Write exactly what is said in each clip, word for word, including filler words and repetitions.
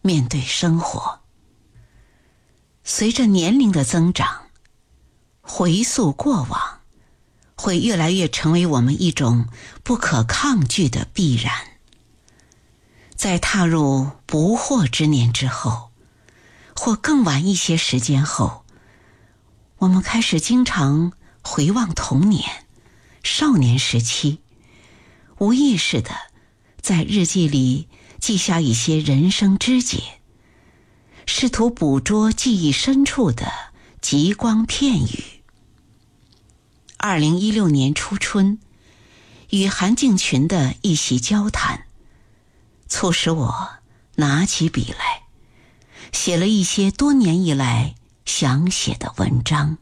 面对生活。随着年龄的增长，回溯过往会越来越成为我们一种不可抗拒的必然。在踏入不惑之年之后，或更晚一些时间后，我们开始经常回望童年、少年时期，无意识地在日记里记下一些人生枝节，试图捕捉记忆深处的极光片语。二零一六年初春，与韩静群的一席交谈，促使我拿起笔来，写了一些多年以来想写的文章。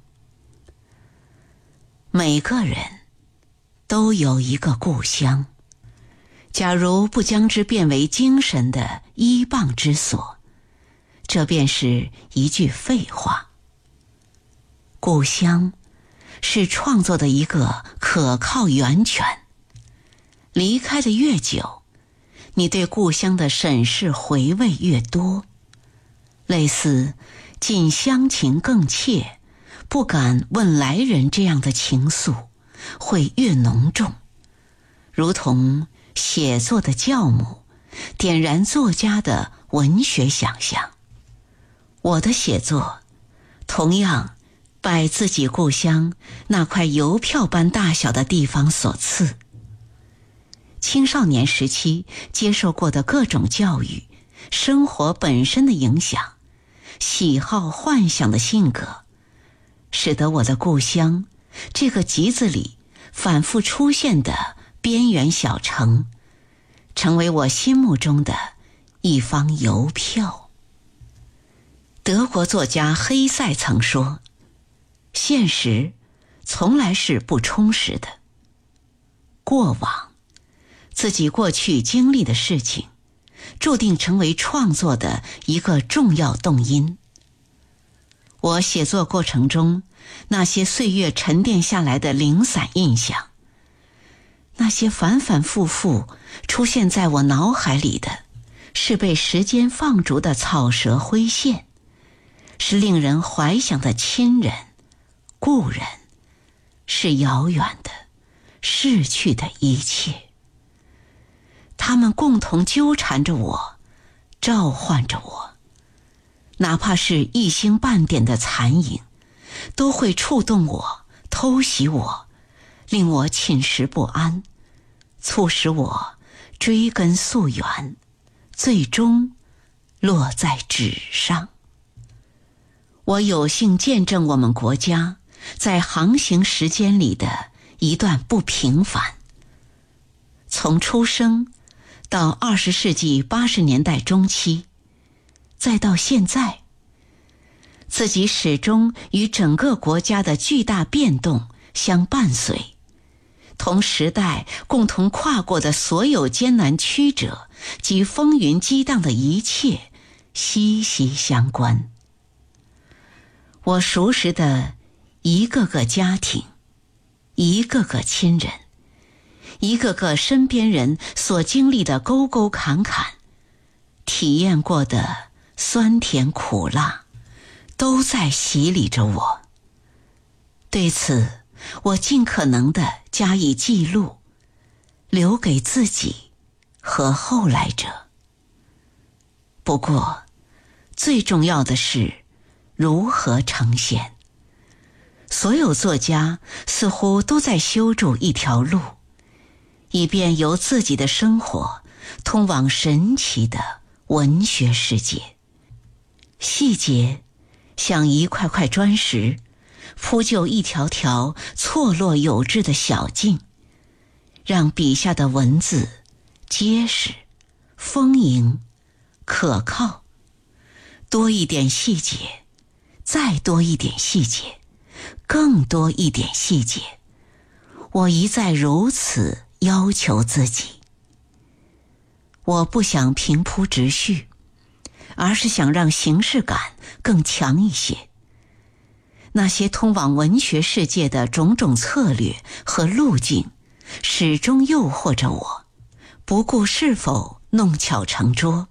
每个人都有一个故乡，假如不将之变为精神的依傍之所，这便是一句废话。故乡是创作的一个可靠源泉，离开的越久，你对故乡的审视回味越多，类似近乡情更切，不敢问来人这样的情愫会越浓重，如同写作的酵母点燃作家的文学想象。我的写作同样拜自己故乡那块邮票般大小的地方所赐。青少年时期接受过的各种教育，生活本身的影响，喜好幻想的性格，使得我的故乡这个集子里反复出现的边缘小城，成为我心目中的一方邮票。德国作家黑塞曾说，现实从来是不充实的。过往，自己过去经历的事情，注定成为创作的一个重要动因。我写作过程中，那些岁月沉淀下来的零散印象，那些反反复复出现在我脑海里的，是被时间放逐的草蛇灰线，是令人怀想的亲人、故人，是遥远的、逝去的一切。他们共同纠缠着我，召唤着我，哪怕是一星半点的残影，都会触动我，偷袭我，令我寝食不安，促使我追根溯源，最终落在纸上。我有幸见证我们国家在航行时间里的一段不平凡。从出生到二十世纪八十年代中期，再到现在，自己始终与整个国家的巨大变动相伴随，同时代共同跨过的所有艰难曲折及风云激荡的一切息息相关。我熟识的一个个家庭，一个个亲人，一个个身边人所经历的沟沟坎坎，体验过的酸甜苦辣，都在洗礼着我。对此，我尽可能地加以记录，留给自己和后来者。不过，最重要的是如何呈现。所有作家似乎都在修筑一条路，以便由自己的生活通往神奇的文学世界。细节像一块块砖石，铺就一条条错落有致的小径，让笔下的文字结实、丰盈、可靠。多一点细节，再多一点细节，更多一点细节，我一再如此要求自己。我不想平铺直叙，而是想让形式感更强一些。那些通往文学世界的种种策略和路径，始终诱惑着我，不顾是否弄巧成拙，